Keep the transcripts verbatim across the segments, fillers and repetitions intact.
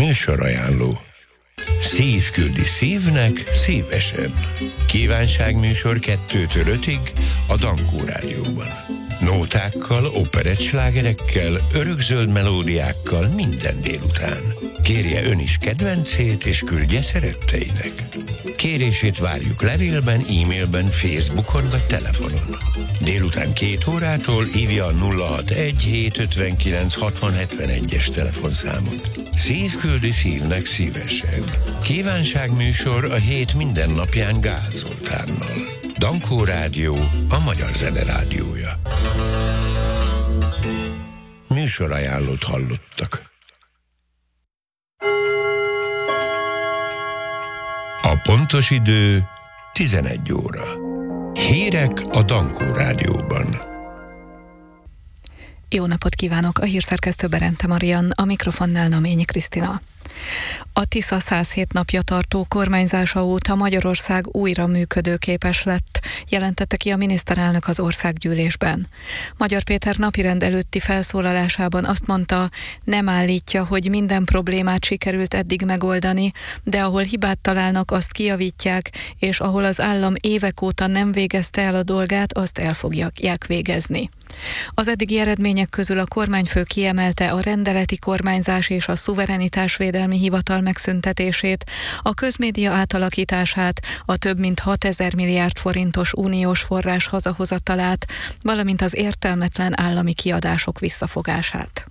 Műsorajánló. Szív küldi szívnek szívesen. Kívánságműsor kettőtől ötig a Dankó Rádióban. Nótákkal, operettslágerekkel, örökzöld melódiákkal minden délután. Kérje ön is kedvencét, és küldje szeretteinek. Kérését várjuk levélben, e-mailben, Facebookon vagy telefonon. Délután két órától hívja a nulla hatvanegy hétszázötvenkilenc hatvan hetvenegyes telefonszámot. Szív küldi szívnek szívesen. Kívánságműsor a hét minden napján Gál Zoltánnal. Dankó Rádió, a magyar zene rádiója. Műsorajánlót hallottak. A pontos idő tizenegy óra. Hírek a Dankó Rádióban. Jó napot kívánok! A hírszerkesztő Berente Marian, a mikrofonnál Naményi Krisztina. A Tisza száz hét napja tartó kormányzása óta Magyarország újra működőképes lett, jelentette ki a miniszterelnök az országgyűlésben. Magyar Péter napirend előtti felszólalásában azt mondta, nem állítja, hogy minden problémát sikerült eddig megoldani, de ahol hibát találnak, azt kijavítják, és ahol az állam évek óta nem végezte el a dolgát, azt el fogják végezni. Az eddigi eredmények közül a kormányfő kiemelte a rendeleti kormányzás és a szuverenitásvédelmi hivatal megszüntetését, a közmédia átalakítását, a több mint hatezer milliárd forintos uniós forrás hazahozatalát, valamint az értelmetlen állami kiadások visszafogását.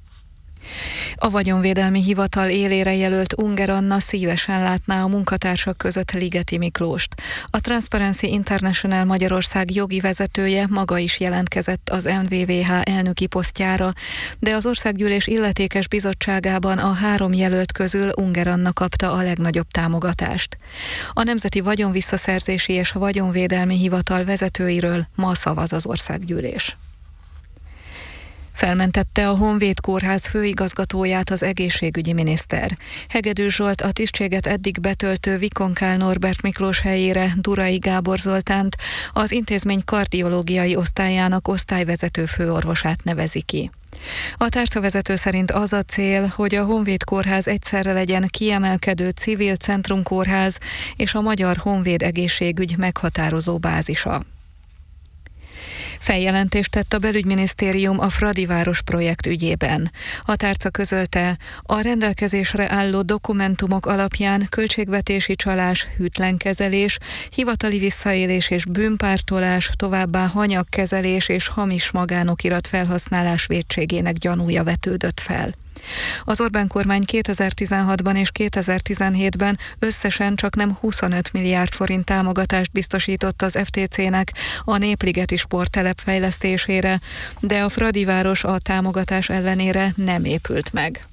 A Vagyonvédelmi Hivatal élére jelölt Unger Anna szívesen látná a munkatársak között Ligeti Miklóst. A Transparency International Magyarország jogi vezetője maga is jelentkezett az em vé vé há elnöki posztjára, de az Országgyűlés illetékes bizottságában a három jelölt közül Unger Anna kapta a legnagyobb támogatást. A Nemzeti Vagyonvisszaszerzési és Vagyonvédelmi Hivatal vezetőiről ma szavaz az Országgyűlés. Felmentette a Honvéd Kórház főigazgatóját az egészségügyi miniszter. Hegedű Zsolt a tisztséget eddig betöltő Vikonkál Norbert Miklós helyére Durai Gábor Zoltánt, az intézmény kardiológiai osztályának osztályvezető főorvosát nevezi ki. A tárcavezető szerint az a cél, hogy a Honvéd Kórház egyszerre legyen kiemelkedő civil centrumkórház és a magyar honvéd egészségügy meghatározó bázisa. Feljelentést tett a Belügyminisztérium a Fradiváros projekt ügyében. A tárca közölte, a rendelkezésre álló dokumentumok alapján költségvetési csalás, hűtlenkezelés, hivatali visszaélés és bűnpártolás, továbbá hanyagkezelés és hamis magánokirat felhasználás vétségének gyanúja vetődött fel. Az Orbán kormány kétezer-tizenhatban és kétezer-tizenhétben összesen csaknem huszonöt milliárd forint támogatást biztosított az ef té cének a Népligeti sporttelep fejlesztésére, de a Fradiváros a támogatás ellenére nem épült meg.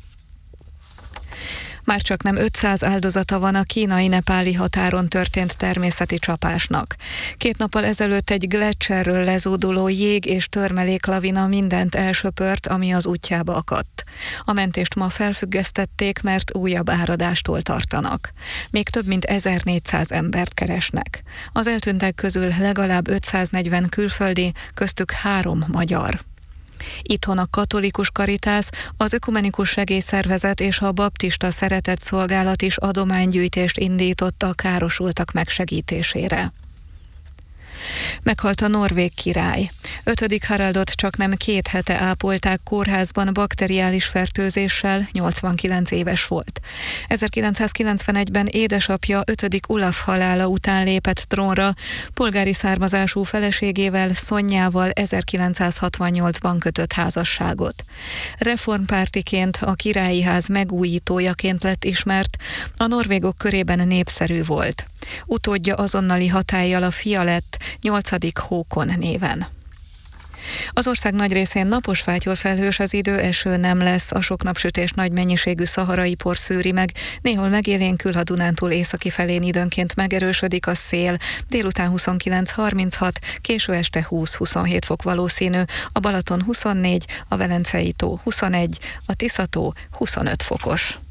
Már csak nem ötszáz áldozata van a kínai-nepáli határon történt természeti csapásnak. Két nappal ezelőtt egy gleccserről lezúduló jég- és törmeléklavina mindent elsöpört, ami az útjába akadt. A mentést ma felfüggesztették, mert újabb áradástól tartanak. Még több mint ezernégyszáz embert keresnek. Az eltűntek közül legalább ötszáznegyven külföldi, köztük három magyar. Itthon a Katolikus Karitász, az Ökumenikus Segélyszervezet és a Baptista Szeretetszolgálat is adománygyűjtést indított a károsultak megsegítésére. Meghalt a norvég király. Ötödik Haraldot csaknem két hete ápolták kórházban bakteriális fertőzéssel, nyolcvankilenc éves volt. ezerkilencszázkilencvenegyben édesapja ötödik Olaf halála után lépett trónra, polgári származású feleségével, Szonyával ezerkilencszázhatvannyolcban kötött házasságot. Reformpártiként, a királyi ház megújítójaként lett ismert, a norvégok körében népszerű volt. Utódja azonnali hatállyal a fia lett, nyolcadik Hókon néven. Az ország nagy részén napos fátyolfelhős az idő, eső nem lesz, a sok napsütés nagy mennyiségű szaharai por szűri meg, néhol megélénkül, a Dunántúl északi felén időnként megerősödik a szél, délután huszonkilenc harminchat, késő este húsz-huszonhét fok valószínű, a Balaton huszonnégy, a Velencei tó huszonegy, a Tiszató huszonöt fokos.